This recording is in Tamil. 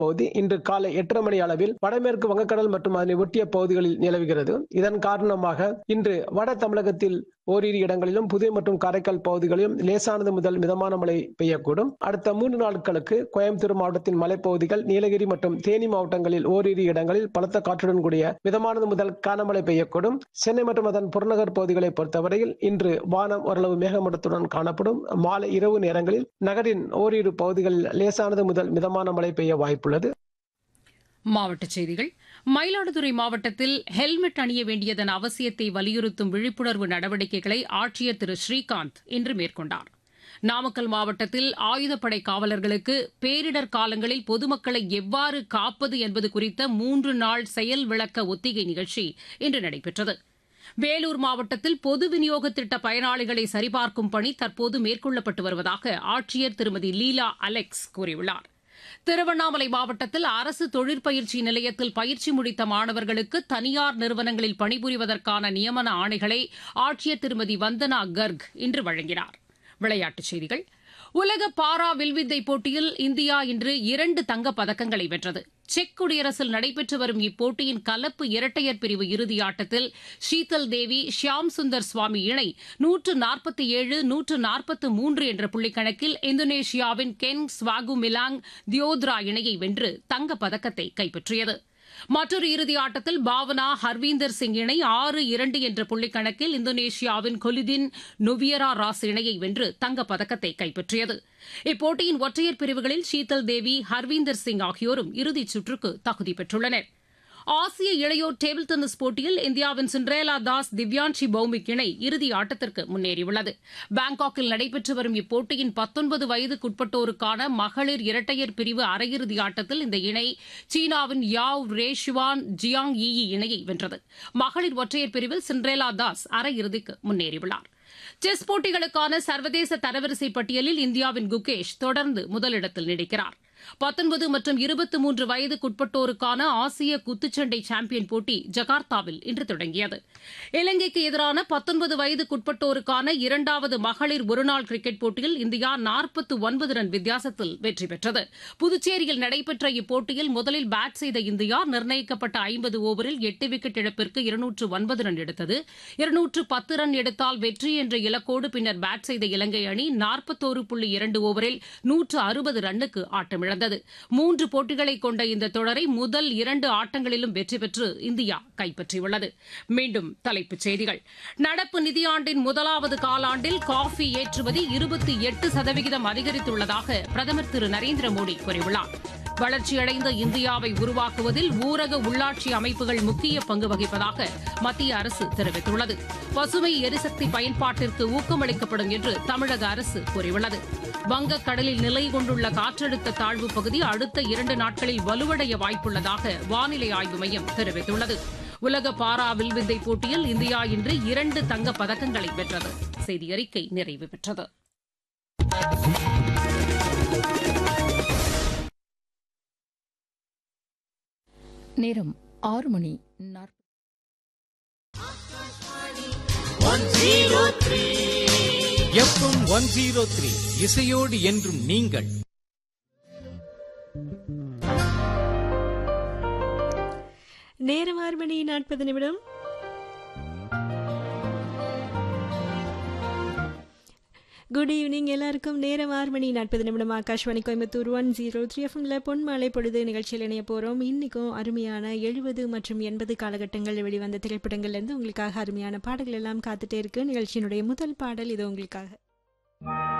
பகுதி இன்று காலை 8:30 மணி அளவில் வடமேற்கு வங்கக்கடல் மற்றும் அதனை ஒட்டிய பகுதிகளில் நிலவுகிறது. இதன் காரணமாக இன்று வட தமிழகத்தில் ஓரிரு இடங்களிலும் புதுவை மற்றும் காரைக்கால் பகுதிகளிலும் லேசானது முதல் மிதமான மழை பெய்யக்கூடும். அடுத்த 3 நாட்களுக்கு கோயம்புத்தூர் மாவட்டத்தின் மலைப்பகுதிகள், நீலகிரி மற்றும் தேனி மாவட்டங்களில் ஓரிரு இடங்களில் பலத்த காற்றுடன் கூடிய மிதமானது முதல் கனமழை பெய்யக்கூடும். சென்னை மற்றும் அதன் புறநகர் பகுதிகளை பொறுத்தவரையில் இன்று வானம் ஓரளவு மேகமூட்டத்துடன் காணப்படும். மாலை இரவு நேரங்களில் நகரின் ஓரிரு பகுதிகளில் லேசானது முதல் மிதமான மழை பெய்ய வாய்ப்புள்ளது. மாவட்டச் செய்திகள். மயிலாடுதுறை மாவட்டத்தில் ஹெல்மெட் அணிய வேண்டியதன் அவசியத்தை வலியுறுத்தும் விழிப்புணர்வு நடவடிக்கைகளை ஆட்சியர் திரு ஸ்ரீகாந்த் இன்று மேற்கொண்டார். நாமக்கல் மாவட்டத்தில் ஆயுதப்படை காவலர்களுக்கு பேரிடர் காலங்களில் பொதுமக்களை எவ்வாறு காப்பது என்பது குறித்த 3 நாள் செயல் விளக்க ஒத்திகை நிகழ்ச்சி இன்று நடைபெற்றது. வேலூர் மாவட்டத்தில் பொது விநியோக திட்ட பயனாளிகளை சரிபார்க்கும் பணி தற்போது மேற்கொள்ளப்பட்டு வருவதாக ஆட்சியர் திருமதி லீலா அலெக்ஸ் கூறியுள்ளார். திருவண்ணாமலை மாவட்டத்தில் அரசு தொழிற்பயிற்சி நிலையத்தில் பயிற்சி முடித்த மாணவர்களுக்கு தனியார் நிறுவனங்களில் பணிபுரிவதற்கான நியமன ஆணைகளை ஆட்சியர் திருமதி வந்தனா கர்க் இன்று வழங்கினார். விளையாட்டுச் செய்திகள். உலக பாரா வில்வித்தை போட்டியில் இந்தியா இன்று 2 தங்கப் பதக்கங்களை வென்றது. செக் குடியரசில் நடைபெற்று வரும் இப்போட்டியின் கலப்பு இரட்டையர் பிரிவு இறுதி ஆட்டத்தில் ஷீதல் தேவி, ஷியாம் சுந்தர் சுவாமி இணை 147-143 என்ற புள்ளிக்கணக்கில் இந்தோனேஷியாவின் கென் ஸ்வாகுமிலாங் தியோத்ரா இணையை வென்று தங்கப் பதக்கத்தை கைப்பற்றியது. மற்றொரு இறுதி ஆட்டத்தில் பாவனா ஹர்வீந்தர் சிங் இணை 6-2 என்ற புள்ளிக்கணக்கில் இந்தோனேஷியாவின் கொலிதின் நொவியரா ராஸ் இணையை வென்று தங்கப் பதக்கத்தை கைப்பற்றியது. இப்போட்டியின் ஒற்றையர் பிரிவுகளில் ஷீதல் தேவி, ஹர்வீந்தர் சிங் ஆகியோரும் இறுதிச் சுற்றுக்கு தகுதி பெற்றுள்ளனர். ஆசிய இளையோர் டேபிள் டென்னிஸ் போட்டியில் இந்தியாவின் சிண்ட்ரேலா தாஸ், திவ்யான்ஷி பௌமிக் இணை இறுதி ஆட்டத்திற்கு முன்னேறியுள்ளது. பாங்காக்கில் நடைபெற்று வரும் இப்போட்டியின் 19 வயதுக்குட்பட்டோருக்கான மகளிர் இரட்டையர் பிரிவு அரையிறுதி ஆட்டத்தில் இந்த இணை சீனாவின் யாவ் ரேஷுவான் ஜியாங் யி இணையை வென்றது. மகளிர் ஒற்றையர் பிரிவில் சிண்ட்ரேலா தாஸ் அரையிறுதிக்கு முன்னேறியுள்ளார். செஸ் போட்டிகளுக்கான சர்வதேச தரவரிசை பட்டியலில் இந்தியாவின் குகேஷ் தொடர்ந்து முதலிடத்தில் நீடிக்கிறார். 19 மற்றும் 23 வயதுக்குட்பட்டோருக்கான ஆசிய குத்துச்சண்டை சாம்பியன் போட்டி ஜகார்த்தாவில் இன்று தொடங்கியது. இலங்கைக்கு எதிரான 19 வயதுக்குட்பட்டோருக்கான 2வது மகளிர் ஒருநாள் கிரிக்கெட் போட்டியில் இந்தியா 49 ரன் வித்தியாசத்தில் வெற்றி பெற்றது. புதுச்சேரியில் நடைபெற்ற இப்போட்டியில் முதலில் பேட் செய்த இந்தியா நிர்ணயிக்கப்பட்ட 50 ஓவரில் 8 விக்கெட் இழப்பிற்கு 209 ரன் எடுத்தது. 210 ரன் எடுத்தால் வெற்றி என்ற இலக்கோடு பின்னர் பேட் செய்த இலங்கை அணி 41.2 ஓவரில் 160 ரன்னுக்கு ஆட்டமிழந்தது. 3 போட்டிகளை கொண்ட இந்த தொடரை முதல் 2 ஆட்டங்களிலும் வெற்றி பெற்று இந்தியா கைப்பற்றியுள்ளது. மீண்டும் தலைப்புச் செய்திகள். நடப்பு நிதியாண்டின் முதலாவது காலாண்டில் காஃபி ஏற்றுமதி 28% அதிகரித்துள்ளதாக பிரதமர் திரு நரேந்திர மோடி கூறியுள்ளார். வளர்ச்சியடைந்த இந்தியாவை உருவாக்குவதில் ஊரக உள்ளாட்சி அமைப்புகள் முக்கிய பங்கு வகிப்பதாக மத்திய அரசு தெரிவித்துள்ளது. பசுமை எரிசக்தி பயன்பாட்டிற்கு ஊக்கமளிக்கப்படும் என்று தமிழக அரசு கூறியுள்ளது. வங்கக்கடலில் நிலை கொண்டுள்ள காற்றழுத்த தாழ்வு பகுதி அடுத்த 2 நாட்களில் வலுவடைய வாய்ப்புள்ளதாக வானிலை ஆய்வு மையம் தெரிவித்துள்ளது. உலக பாரா வில்வித்தை போட்டியில் இந்தியா இன்று 2 தங்கப் பதக்கங்களை வென்றது. செய்தி அறிக்கை நிறைவு பெற்றது. நேரம் 6 மணி. FM 103 இசையோடு என்றும் நீங்கள். நேரம் 6 மணி 40 நிமிடம். குட் ஈவினிங் எல்லாருக்கும். நேரம் 6 மணி 40 நிமிடம். ஆகாஷ்வாணி கோயம்புத்தூர் 103 எஃப்எம்ல பொன்மாலை பொழுது நிகழ்ச்சியில் இணைய போகிறோம். இன்றைக்கும் அருமையான 70 மற்றும் 80 காலகட்டங்களில் வெளிவந்த திரைப்படங்கள்லேருந்து உங்களுக்காக அருமையான பாடல்கள் எல்லாம் காத்துட்டே இருக்கு. நிகழ்ச்சியினுடைய முதல் பாடல் இது உங்களுக்காக.